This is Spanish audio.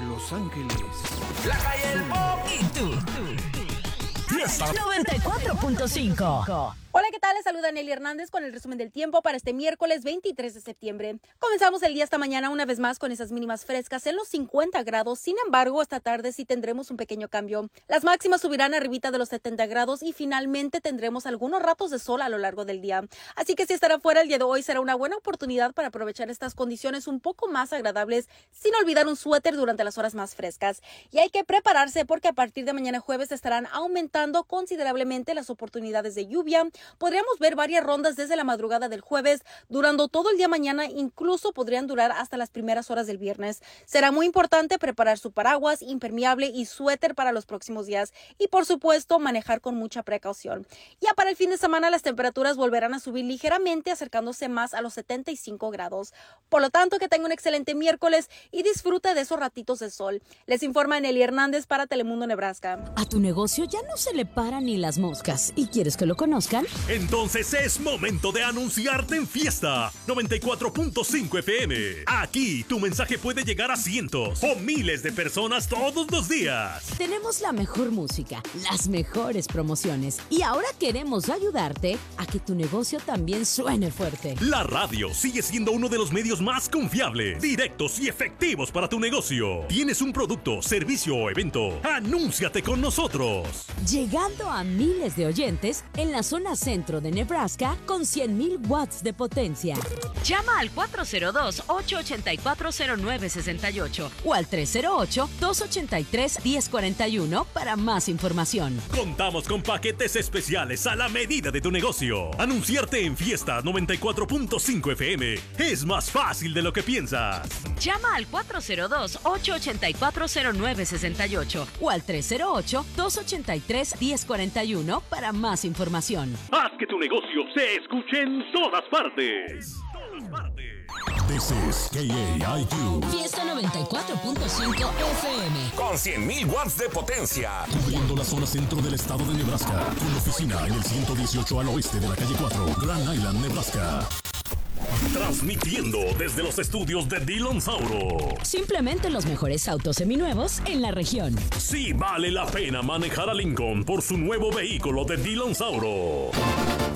Los Ángeles. La calle del pop. Y tú. Fiesta 94.5. Hola, ¿qué tal? Les saluda Nelly Hernández con el resumen del tiempo para este miércoles 23 de septiembre. Comenzamos el día esta mañana una vez más con esas mínimas frescas en los 50 grados. Sin embargo, esta tarde sí tendremos un pequeño cambio. Las máximas subirán arribita de los 70 grados y finalmente tendremos algunos ratos de sol a lo largo del día. Así que si estará fuera el día de hoy será una buena oportunidad para aprovechar estas condiciones un poco más agradables sin olvidar un suéter durante las horas más frescas. Y hay que prepararse porque a partir de mañana jueves estarán aumentando considerablemente las oportunidades de lluvia. Podríamos ver varias rondas desde la madrugada del jueves, durando todo el día mañana, incluso podrían durar hasta las primeras horas del viernes. Será muy importante preparar su paraguas, impermeable y suéter para los próximos días y, por supuesto, manejar con mucha precaución. Ya para el fin de semana las temperaturas volverán a subir ligeramente, acercándose más a los 75 grados. Por lo tanto, que tenga un excelente miércoles y disfrute de esos ratitos de sol. Les informa Nelly Hernández para Telemundo, Nebraska. A tu negocio ya no se le paran ni las moscas. ¿Y quieres que lo conozcan? Entonces es momento de anunciarte en Fiesta 94.5 FM. Aquí tu mensaje puede llegar a cientos o miles de personas todos los días. Tenemos la mejor música, las mejores promociones y ahora queremos ayudarte a que tu negocio también suene fuerte. La radio sigue siendo uno de los medios más confiables, directos y efectivos para tu negocio. ¿Tienes un producto, servicio o evento? ¡Anúnciate con nosotros! Llegando a miles de oyentes en la zona centro de Nebraska con 100,000 watts de potencia. Llama al 402-884-0968 o al 308-283-1041 para más información. Contamos con paquetes especiales a la medida de tu negocio. Anunciarte en Fiesta 94.5 FM es más fácil de lo que piensas. Llama al 402-884-0968 o al 308-283-1041 para más información. Haz que tu negocio se escuche en todas partes. This is KAIQ. Fiesta 94.5 FM. Con 100,000 watts de potencia. Cubriendo la zona centro del estado de Nebraska. Con oficina en el 118 al oeste de la calle 4, Grand Island, Nebraska. Transmitiendo desde los estudios de Dillon Sauro. Simplemente los mejores autos seminuevos en la región. Sí vale la pena manejar a Lincoln por su nuevo vehículo de Dillon Sauro.